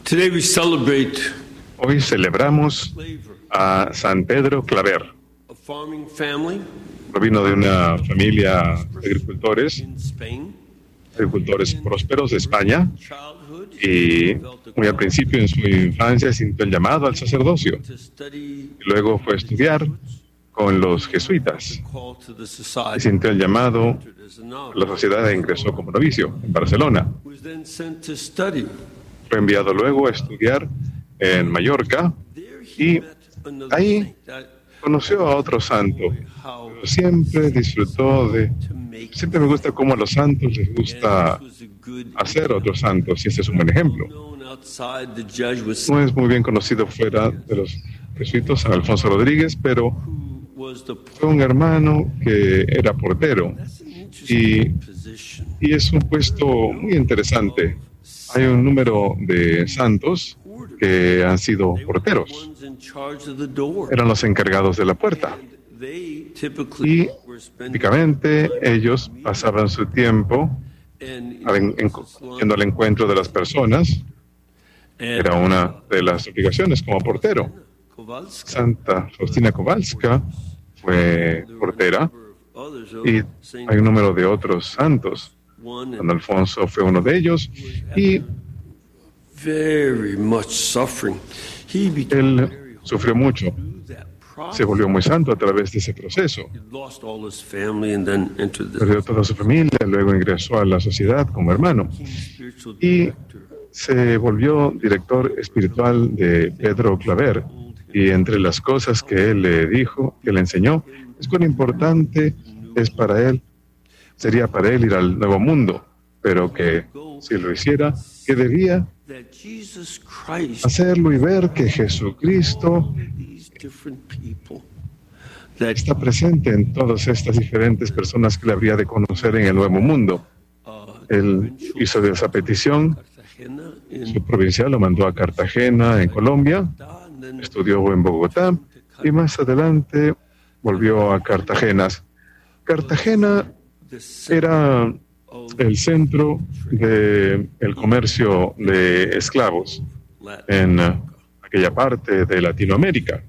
Today we celebrate Hoy celebramos a San Pedro Claver. a farming family Provino de una familia de agricultores in Spain. prósperos de España, Childhood, y muy al principio en su infancia sintió el llamado al sacerdocio. to study, Y luego fue a estudiar con los jesuitas call to the y society, sintió el llamado as a a novice. la sociedad e ingresó como novicio en Barcelona. Was then sent to study. Fue enviado luego a estudiar en Mallorca There y he met another ahí saint. That conoció a otro santo. how Siempre disfrutó de... to make. Siempre me gusta cómo a los santos les gusta And this was a good hacer otros santos, y este es un buen ejemplo. known outside the Jesuits, No es muy bien conocido fuera de los jesuitas, San Alfonso Rodríguez, pero who was the fue un hermano que era portero, That's an interesting position. y es un puesto muy interesante. Hay un número de santos que han sido They were the porteros, ones in charge of the door. eran los encargados de la puerta, They typically y were spending típicamente ellos pasaban su tiempo and yendo al encuentro de las personas. Era una de las obligaciones como portero. Kowalska. Santa Faustina Kowalska fue portera, y hay un número de otros santos. San Alfonso fue uno de ellos, y Very much suffering. He became él sufrió mucho. through that process. Se volvió muy santo a través de ese proceso. He lost all his family and then entered the Perdió toda su familia, luego ingresó a la sociedad como hermano spiritual y director. se volvió director espiritual de Pedro Claver. Y entre las cosas que él le dijo, que le enseñó, es cuán importante sería para él ir al nuevo mundo, pero que si lo hiciera, que debía That Jesus Christ, hacerlo y ver que Jesucristo these different people, that está presente en todas estas diferentes personas que le habría de conocer en el nuevo mundo. Él hizo de esa petición, Cartagena su in provincial lo mandó a Cartagena, en Colombia, and then estudió en Bogotá y más adelante volvió a Cartagena. Cartagena the center era of el centro del comercio de esclavos Latin. en aquella parte de Latinoamérica.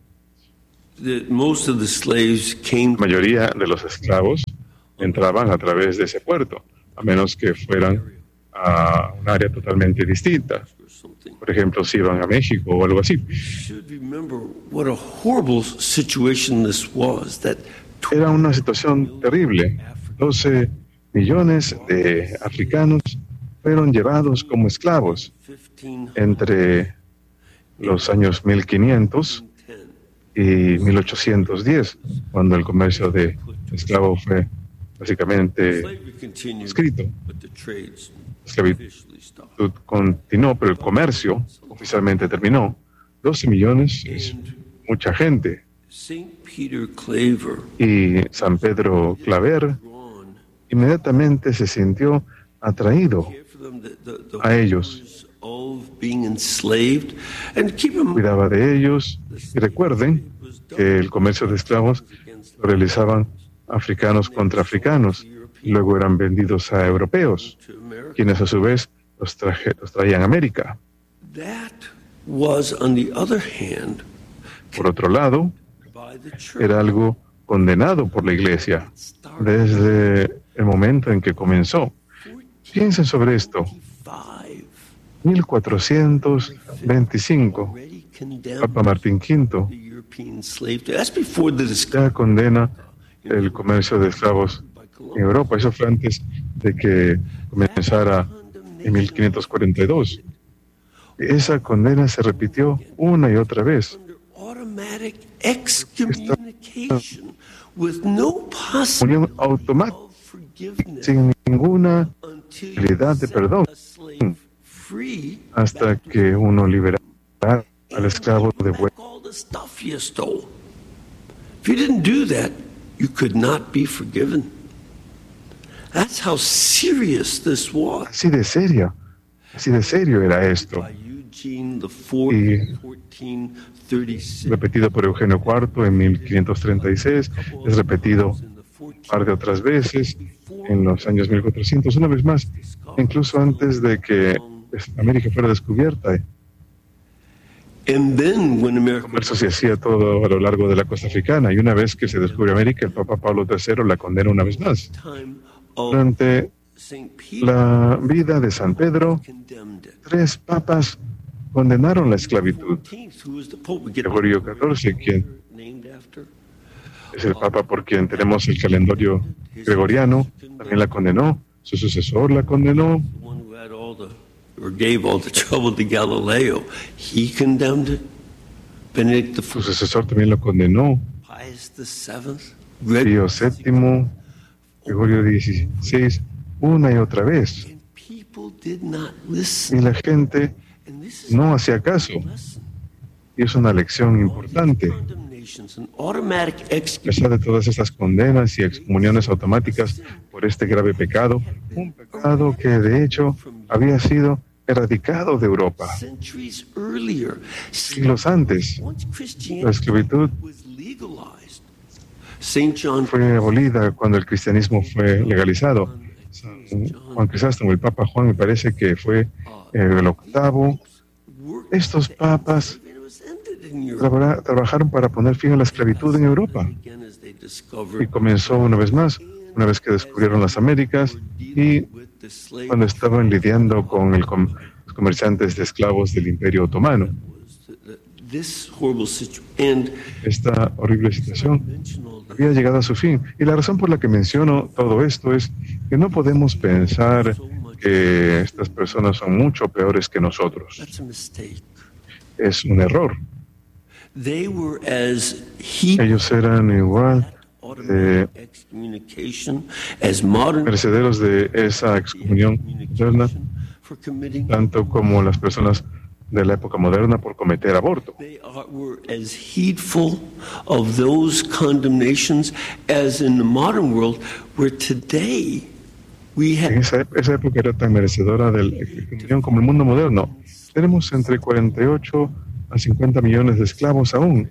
Most of the slaves came La mayoría de los esclavos entraban a través de ese puerto, a menos que fueran a un área totalmente distinta. or something. Por ejemplo, si iban a México o algo así. You should remember what a horrible situation this was. That Era una situación terrible. 12 millones de africanos fueron llevados como esclavos 1510 entre los años 1500 y 1810, cuando el comercio de esclavos fue básicamente slavery continued, escrito. but the trades La esclavitud officially stopped. continuó, pero el comercio oficialmente terminó. 12 millones es And mucha gente. Saint Peter Claver, Y San Pedro Claver drawn, inmediatamente se sintió atraído care for them, the a ellos. horrors of being enslaved, and keep in mind Cuidaba de ellos. Y recuerden que el comercio de esclavos lo realizaban africanos contra africanos, y luego eran vendidos a europeos, to America. quienes a su vez los traían a América. That was, on the other hand, Por otro lado, by the church. era algo condenado por la Iglesia desde el momento en que comenzó. Piensen sobre esto. 1425, Already condemned Papa Martín V the European slave trade. That's before the ya condena el comercio de esclavos en Europa. Eso fue antes de que comenzara en 1542. Esa condena se repitió una y otra vez. under automatic excommunication with no Unión possibility automática, of forgiveness sin ninguna until you posibilidad de set perdón, a slave free hasta que uno liberara al esclavo de back vuelta. all the stuff you stole. If you didn't do that, you could not be forgiven. That's how serious this was. Así de serio era esto. By Eugene the Y- Fourth, 1436. Repetido por Eugenio IV en 1536, es repetido In the un par de otras veces en los años 1400, una vez más, incluso antes de que América fuera descubierta And then when El America comercio se hacía todo a lo largo de la costa africana y una vez que se descubre América, el Papa Pablo III la condena una vez más. time of Durante St. Peter la vida de San Pedro, condemned it. 3 papas condenaron la esclavitud. 14th, who was the Pope? We get Gregorio XIV, quien named after. es el papa por quien tenemos el calendario gregoriano, también la condenó. Su sucesor la condenó. The one who had all the, or gave all the trouble to Galileo, he condemned it. Benedict Su the sucesor también lo condenó. Pius VII, Pío VII, Gregorio XVI, una y otra vez. and people did not Y listen. la gente And this is no hacía caso. a lesson. Y es una lección importante. Condemnations and automatic A execution. pesar de todas estas condenas y excomuniones automáticas por este grave pecado, un pecado que de hecho había sido erradicado de Europa Centuries earlier, siglos antes. once La Christianity esclavitud was legalized, St. John fue abolida cuando el cristianismo fue legalizado. San Juan Crisóstomo, el Papa Juan, me parece que fue el octavo. worked Estos papas and it was ended in Europe. trabajaron para poner fin a la esclavitud en Europa. Again, as they Y discovered comenzó una vez más, una vez que descubrieron las Américas y with the slave cuando estaban lidiando con los comerciantes de esclavos del Imperio Otomano. this horrible situation and Esta horrible situación mentional había llegado a su fin. Y la razón por la que menciono todo esto es que no podemos pensar que estas personas son mucho peores que nosotros. that's a mistake. Es un error. They were as heat Ellos eran igual automatic excommunication as modern merecederos de esa excomunión moderna, for committing. tanto como las personas de la época moderna por cometer aborto. They were as heedful of those condemnations as in the modern world, where today we En have esa época era tan merecedora de la excomunión como el mundo moderno. Tenemos entre 48 a 50 millones de esclavos aún,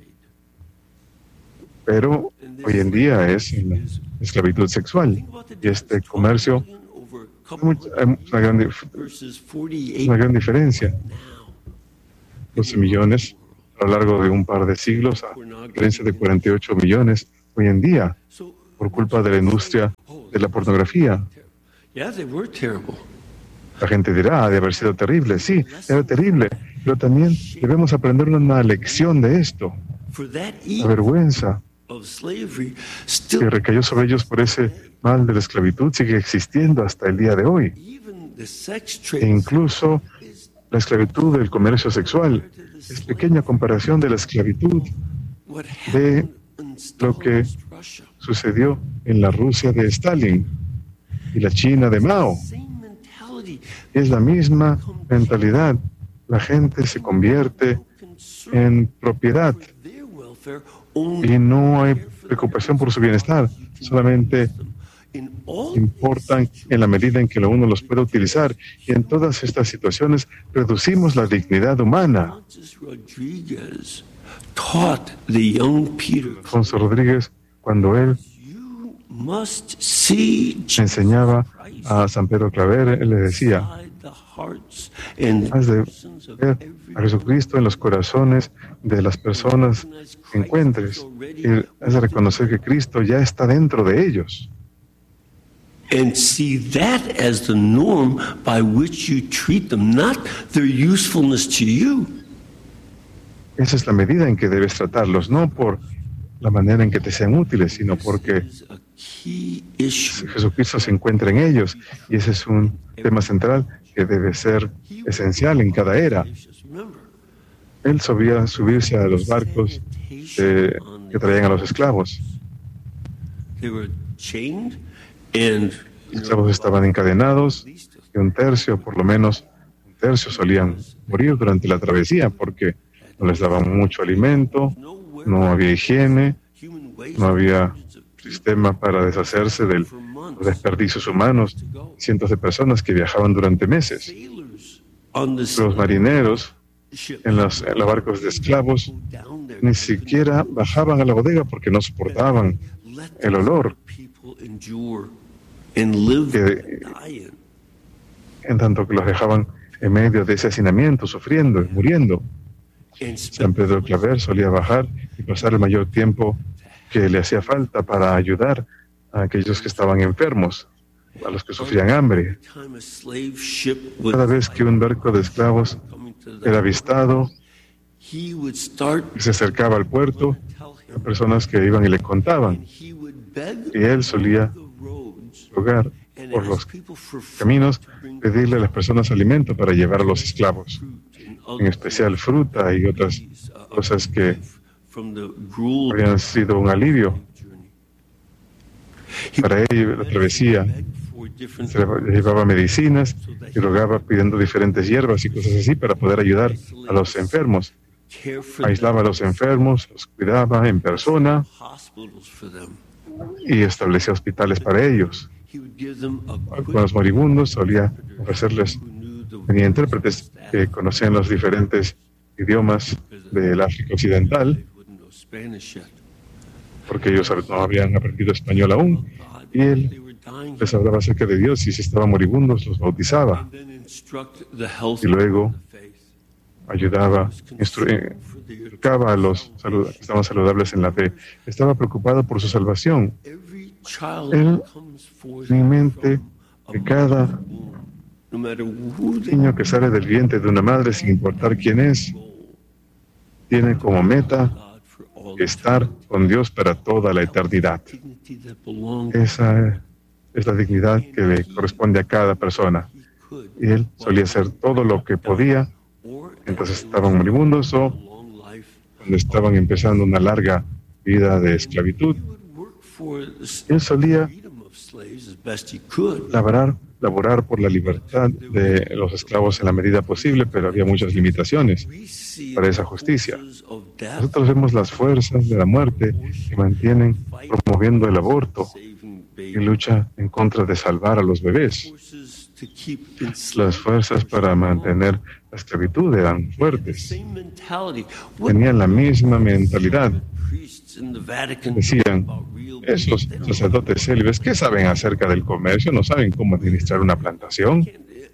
pero hoy en día es en la esclavitud sexual. Y este comercio over a es couple una gran, versus una 48 gran diferencia. now. 12 millones a lo largo de un par de siglos, a diferencia de 48 millones hoy en día, So, por culpa de la industria de la pornografía. yeah, they were terrible. La gente dirá, ha de haber sido terrible. Sí, era terrible, pero también debemos aprender una lección de esto. For that La evil vergüenza of slavery que still, recayó sobre ellos por ese mal de la esclavitud sigue existiendo hasta el día de hoy. even the sex E trade incluso is la esclavitud del comercio sexual es pequeña comparación de la esclavitud what de happened in lo que Stalin's Russia. sucedió en la Rusia de Stalin y la China de Mao. Same mentality. Es la misma mentalidad. La gente se convierte Concern en propiedad for their welfare only y no hay preocupación por su bienestar. Solamente in all importan en la medida en que uno los puede utilizar. Y en todas estas situaciones reducimos la dignidad humana. Francis Rodriguez taught the young Peter, Alfonso Rodríguez, cuando él you must see enseñaba a San Pedro Claver, él le decía, inside the hearts and has de persons of ver a Jesucristo en los corazones de las personas que encuentres. Y has de reconocer que Cristo ya está dentro de ellos. and see that as the norm by which you treat them, not their usefulness to you. Esa es la medida en que debes tratarlos, no por la manera en que te sean útiles, sino porque Is a key issue. Jesucristo se encuentra en ellos. Y ese es un tema central que debe ser esencial en cada era. Remember, Él solía subirse a los barcos que traían a los esclavos. they were chained and Los esclavos estaban encadenados y un tercio, por lo menos un tercio, solían morir durante la travesía porque no les daban mucho alimento, no había higiene, human waste no había sistema para deshacerse de for los months. desperdicios humanos. Cientos de personas que viajaban durante meses. Sailors on the Los marineros ship en los barcos de esclavos down there ni siquiera bajaban a la bodega porque no soportaban let el olor, people endure and live que- dying. en tanto que los dejaban en medio de ese hacinamiento, sufriendo y muriendo. San Pedro Claver solía bajar y pasar el mayor tiempo que le hacía falta para ayudar a aquellos que estaban enfermos, a los que sufrían hambre. Cada vez que un barco de esclavos era avistado y se acercaba al puerto, las personas que iban y le contaban, y él solía rogar por los caminos, pedirle a las personas alimento para llevar a los esclavos, en especial fruta y otras cosas que habían sido un alivio para ellos. La travesía se llevaba medicinas y rogaba pidiendo diferentes hierbas y cosas así para poder ayudar a los enfermos. Aislaba a los enfermos, los cuidaba en persona y establecía hospitales para ellos. Con los moribundos solía ofrecerles, tenía intérpretes que conocían los diferentes idiomas del África Occidental, porque ellos no habían aprendido español aún, y él les hablaba acerca de Dios, y si estaban moribundos los bautizaba, y luego ayudaba, educaba a los que estaban saludables en la fe. Estaba preocupado por su salvación. Él, en mente de cada niño que sale del vientre de una madre, sin importar quién es, tiene como meta estar con Dios para toda la eternidad. Esa es la dignidad que le corresponde a cada persona. Y él solía hacer todo lo que podía, entonces estaban moribundos o cuando estaban empezando una larga vida de esclavitud. Él solía laborar por la libertad de los esclavos en la medida posible, pero había muchas limitaciones para esa justicia. Nosotros vemos las fuerzas de la muerte que mantienen promoviendo el aborto y lucha en contra de salvar a los bebés. Las fuerzas para mantener la esclavitud eran fuertes. Tenían la misma mentalidad. Decían, esos sacerdotes célibes, ¿qué saben acerca del comercio? No saben cómo administrar una plantación.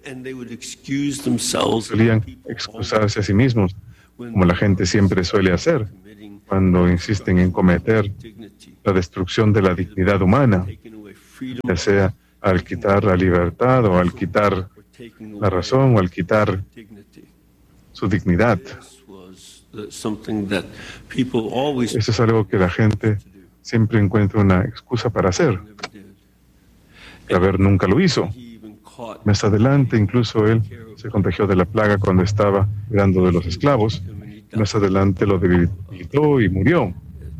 Solían excusarse a sí mismos, como la gente siempre suele hacer cuando insisten en cometer la destrucción de la dignidad humana, ya sea al quitar la libertad o al quitar la razón o al quitar su dignidad. Eso es algo que la gente siempre encuentra una excusa para hacer. Claver nunca lo hizo. Más adelante, incluso él se contagió de la plaga cuando estaba cuidando de los esclavos. Más adelante lo debilitó y murió.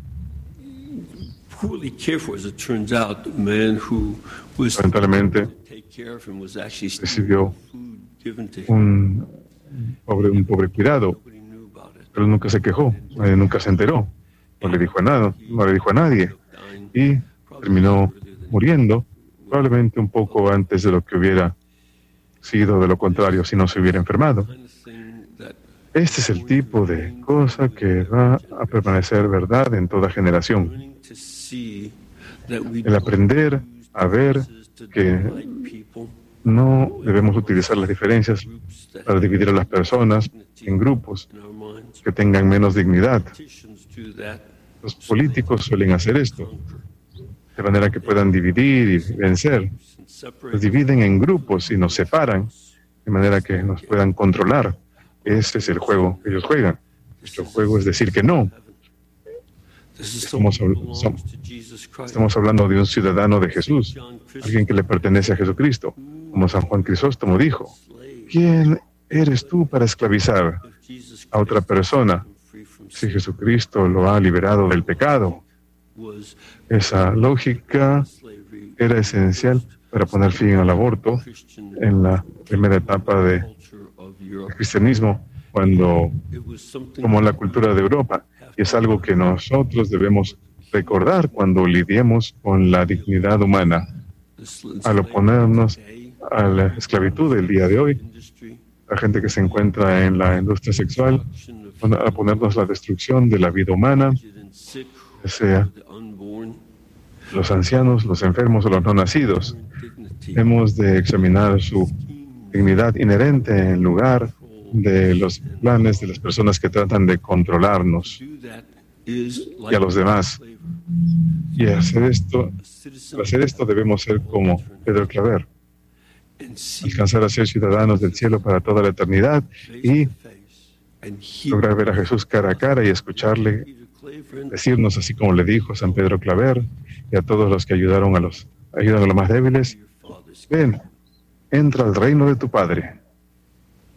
Lamentablemente, recibió un pobre cuidado, pero nunca se quejó, nunca se enteró, no le dijo a nadie, y terminó muriendo, probablemente un poco antes de lo que hubiera sido de lo contrario si no se hubiera enfermado. Este es el tipo de cosa que va a permanecer verdad en toda generación. El aprender a ver que no debemos utilizar las diferencias para dividir a las personas en grupos que tengan menos dignidad. Los políticos suelen hacer esto, de manera que puedan dividir y vencer. Nos dividen en grupos y nos separan, de manera que nos puedan controlar. Ese es el juego que ellos juegan. Nuestro juego es decir que no. Estamos hablando de un ciudadano de Jesús, alguien que le pertenece a Jesucristo. Como San Juan Crisóstomo dijo, ¿quién eres tú para esclavizar a otra persona si Jesucristo lo ha liberado del pecado? Esa lógica era esencial para poner fin al aborto en la primera etapa del cristianismo, cuando tomó la cultura de Europa. Y es algo que nosotros debemos recordar cuando lidiemos con la dignidad humana. Al oponernos a la esclavitud del día de hoy, la gente que se encuentra en la industria sexual, a ponernos la destrucción de la vida humana, ya sea los ancianos, los enfermos o los no nacidos. Hemos de examinar su dignidad inherente en lugar de los planes de las personas que tratan de controlarnos y a los demás. Y para hacer esto debemos ser como Pedro Claver, alcanzar a ser ciudadanos del cielo para toda la eternidad y lograr ver a Jesús cara a cara y escucharle decirnos, así como le dijo San Pedro Claver y a todos los que ayudan a los más débiles: ven, entra al reino de tu Padre.